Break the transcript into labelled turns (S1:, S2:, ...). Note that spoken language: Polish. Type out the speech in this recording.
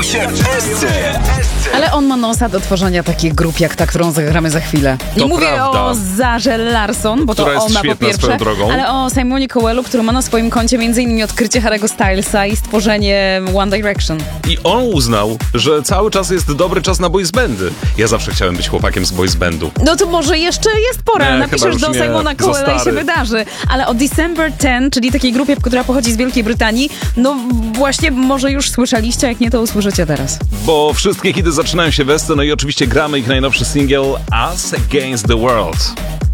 S1: się w Esce.
S2: Ale on ma nosa do tworzenia takich grup jak ta, którą zagramy za chwilę. Nie
S3: To
S2: mówię
S3: prawda.
S2: o Zarze Larson, bo
S3: Która
S2: to
S3: jest
S2: ona po
S3: świetna
S2: pierwsze,
S3: swoją drogą.
S2: ale o Simonie Cowellu, który ma na swoim koncie m.in. odkrycie Harry'ego Stylesa i stworzenie One Direction.
S3: I on uznał, że cały czas jest dobry czas na boys bandy. Ja zawsze chciałem być chłopakiem z boys bandu.
S2: No to może jeszcze jest pora,
S3: Nie, chyba
S2: napiszesz
S3: już
S2: do
S3: nie,
S2: Simona
S3: za
S2: Cowella i się
S3: stary.
S2: wydarzy. Ale o December 10, czyli takiej grupie, która pochodzi z Wielkiej Brytanii, no właśnie może już słyszeliście, jak nie to usłyszycie teraz.
S3: Bo wszystkie hity zaczynają się w Esce, no i oczywiście gramy ich najnowszy singiel Us Against the World.